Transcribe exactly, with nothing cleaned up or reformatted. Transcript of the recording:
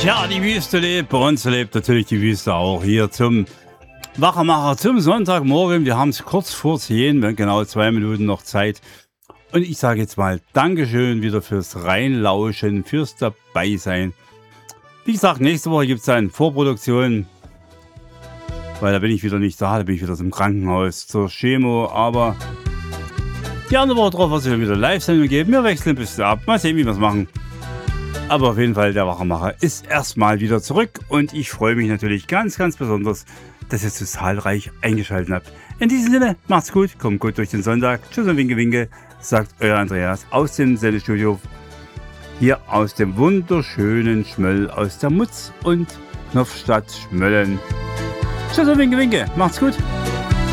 Ja, die Wüste lebt, bei uns lebt natürlich die Wüste auch. Hier zum Wachmacher, zum Sonntagmorgen. Wir haben es kurz vor zehn, wir haben genau zwei Minuten noch Zeit. Und ich sage jetzt mal Dankeschön wieder fürs Reinlauschen, fürs Dabeisein. Wie gesagt, nächste Woche gibt es dann Vorproduktion, weil da bin ich wieder nicht da, da bin ich wieder im Krankenhaus zur Chemo. Aber die andere Woche drauf wird es wieder Live-Sendung geben. Wir wechseln ein bisschen ab, mal sehen, wie wir es machen. Aber auf jeden Fall, der Wachmacher ist erstmal wieder zurück und ich freue mich natürlich ganz, ganz besonders, dass ihr so zahlreich eingeschaltet habt. In diesem Sinne, macht's gut, kommt gut durch den Sonntag. Tschüss und Winke, Winke, sagt euer Andreas aus dem Sendestudio. Hier aus dem wunderschönen Schmöll aus der Mutz- und Knopfstadt Schmöllen. Tschüss und Winke, Winke, macht's gut.